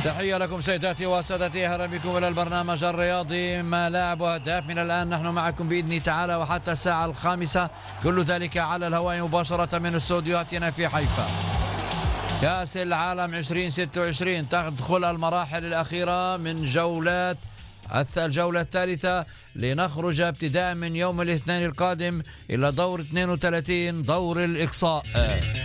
تحية لكم سيداتي وسادتي، أهلا بكم إلى البرنامج الرياضي ملاعب وأهداف. من الآن نحن معكم بإذن تعالى وحتى الساعة 5، كل ذلك على الهواء مباشرة من استوديوهاتنا في حيفا. كأس العالم 2026 تدخل المراحل الأخيرة من الجولة الثالثة، لنخرج ابتداء من يوم الاثنين القادم إلى دور 32، دور الإقصاء.